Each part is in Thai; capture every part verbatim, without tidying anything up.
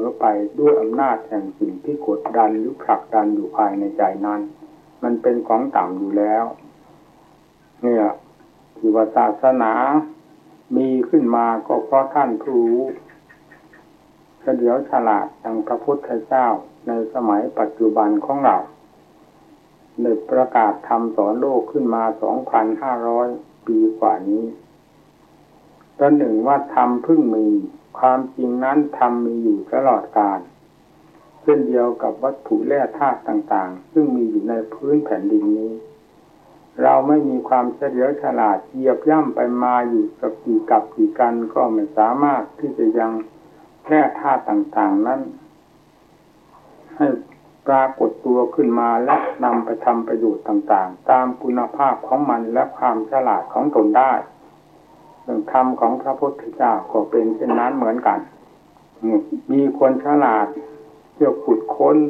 อไปด้วยอำนาจแห่งสิ่งที่กดดันหรือผลักดันอยู่ภายในใจนั้นมันเป็นของต่ำอยู่แล้วเนี่ยที่ว่าศาสนามีขึ้นมาก็เพราะท่านผู้รู้เฉลียวฉลาดดังพระพุทธเจ้าในสมัยปัจจุบันของเราได้ประกาศธรรมสอนโลกขึ้นมา สองพันห้าร้อย ปีกว่านี้ประหนึ่งว่าธรรมเพิ่งมีความจริงนั้นธรรมมีอยู่ตลอดกาลเช่นเดียวกับวัตถุแร่ธาตุต่างๆซึ่งมีอยู่ในพื้นแผ่นดินนี้เราไม่มีความเฉลียวฉลาดเหยียบย่ำไปมาอยู่กับกี่กับกี่กันก็ไม่สามารถที่จะยังแร่ธาตุต่างๆนั้นให้ปรากฏตัวขึ้นมาและนำไปทำประโยชน์ต่างๆตามคุณภาพของมันและความฉลาดของตนได้เรื่องธรรมของพระพุทธเจ้าก็เป็นเช่นนั้นเหมือนกันมีคนฉลาดเที่ยวขุดค้น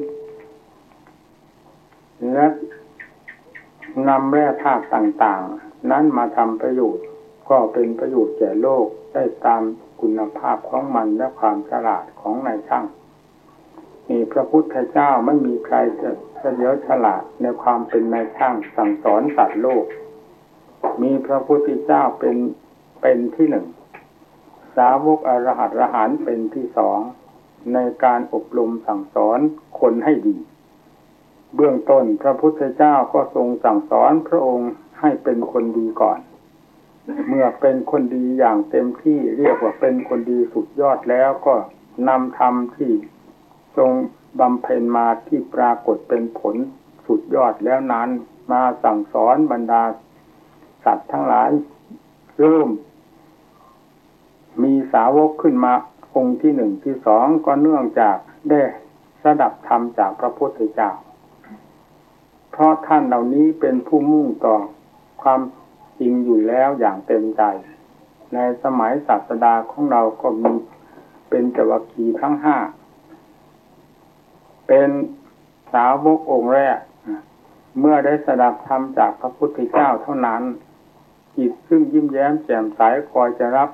และนำแร่ธาตุต่างๆนั้นมาทำประโยชน์ก็เป็นประโยชน์แก่โลกได้ตามคุณภาพของมันและความฉลาดของนายช่างมีพระพุทธเจ้าไม่มีใครจะเฉลียวฉลาดในความเป็นนายช่างสั่งสอนสัตว์โลกมีพระพุทธเจ้าเป็นเป็นที่หนึ่งสาวกอรหัตอรหันต์เป็นที่สองในการอบรมสั่งสอนคนให้ดีเบื้องต้นพระพุทธเจ้าก็ทรงสั่งสอนพระองค์ให้เป็นคนดีก่อนเมื่อเป็นคนดีอย่างเต็มที่เรียกว่าเป็นคนดีสุดยอดแล้วก็นำธรรมที่ทรงบำเพ็ญมาที่ปรากฏเป็นผลสุดยอดแล้วนั้นมาสั่งสอนบรรดาสัตว์ทั้งหลายเริ่มมีสาวกขึ้นมาองค์ที่หนึ่งที่สองก็เนื่องจากได้สดับธรรมจากพระพุทธเจ้าเพราะท่านเหล่านี้เป็นผู้มุ่งต่อความจริงอยู่แล้วอย่างเต็มใจในสมัยศาสดาของเราก็มีเป็นจวัคคีย์ทั้งห้าเป็นสาวกองค์แรกเมื่อได้สดับธรรมจากพระพุทธเจ้าเท่านั้นจิตซึ่งยิ้มแย้มแจ่มใสคอยจะรับ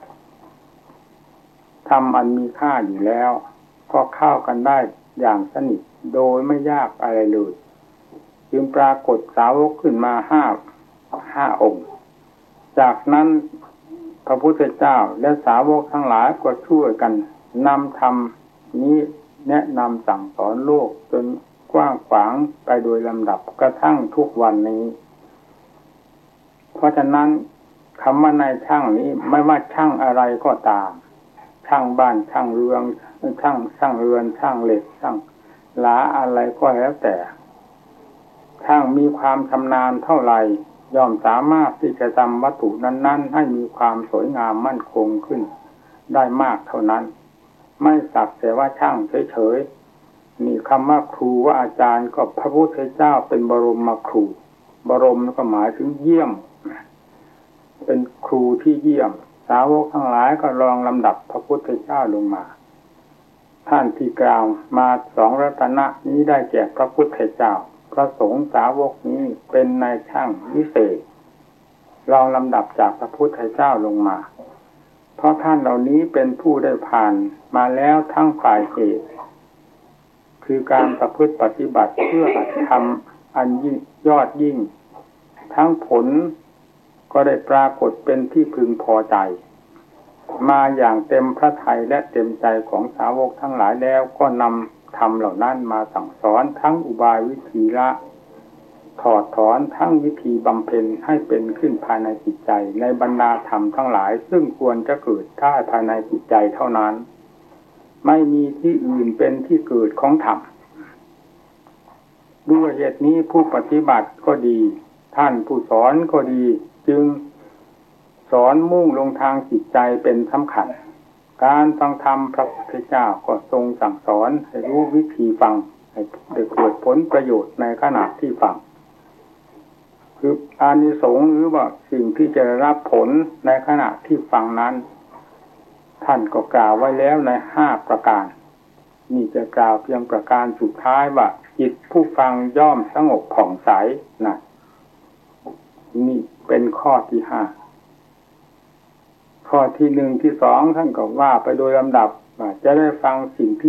ธรรมอันมีค่าอยู่แล้วก็เข้ากันได้อย่างสนิทโดยไม่ยากอะไรเลยจึงปรากฏสาวกขึ้นมาห้าห้าองค์จากนั้นพระพุทธเจ้าและสาวกทั้งหลายก็ช่วยกันนำธรรมนี้แนะนำสั่งสอนโลกจนกว้างขวางไปโดยลำดับกระทั่งทุกวันนี้เพราะฉะนั้นคำว่านายช่างนี้ไม่ว่าช่างอะไรก็ตามช่างบ้านช่างเรือนช่างช่างเรือนช่างเหล็กช่างหลาอะไรก็แล้วแต่ช่างมีความชำนาญเท่าไหร่ย่อมสามารถที่จะทำวัตถุนั้นๆให้มีความสวยงามมั่นคงขึ้นได้มากเท่านั้นไม่สักแต่ว่าช่างเฉยๆนี่คำว่าครูว่าอาจารย์ก็พระพุทธเจ้าเป็นบรมครูบรมก็หมายถึงเยี่ยมเป็นครูที่เยี่ยมสาวกทั้งหลายก็ลองลำดับพระพุทธเจ้าลงมาท่านที่กล่าวมาสองรัตนะนี้ได้แก่พระพุทธเจ้าพระสงฆ์สาวกนี้เป็นนายช่างวิเศษลองลำดับจากพระพุทธเจ้าลงมาเพราะท่านเหล่านี้เป็นผู้ได้ผ่านมาแล้วทั้งฝ่ายเหตุคือการประพฤติปฏิบัติเพื่อทำอันยิ่งยอดยิ่งทั้งผลก็ได้ปรากฏเป็นที่พึงพอใจมาอย่างเต็มพระทัยและเต็มใจของสาวกทั้งหลายแล้วก็นำธรรมเหล่านั้นมาสั่งสอนทั้งอุบายวิธีละถอดถอนทั้งวิธีบำเพ็ญให้เป็นขึ้นภายในจิตใจในบรรดาธรรมทั้งหลายซึ่งควรจะเกิดได้ภายในจิตใจเท่านั้นไม่มีที่อื่นเป็นที่เกิดของธรรมด้วยเหตุนี้ผู้ปฏิบัติก็ดีท่านผู้สอนก็ดีจึงสอนมุ่งลงทางจิตใจเป็นสำคัญการฟังธรรมพระพุทธเจ้าก็ทรงสั่งสอนให้รู้วิธีฟังให้ได้เกิดผลประโยชน์ในขณะที่ฟังคืออานิสงส์หรือว่าสิ่งที่จะรับผลในขณะที่ฟังนั้นท่านก็กล่าวไว้แล้วในห้าประการนี่จะกล่าวเพียงประการสุดท้ายว่าจิตผู้ฟังย่อมสงบผ่องใสนะนี่เป็นข้อที่ห้าข้อที่หนึ่งที่สองท่านก็ว่าไปโดยลำดับว่าจะได้ฟังสิ่งที่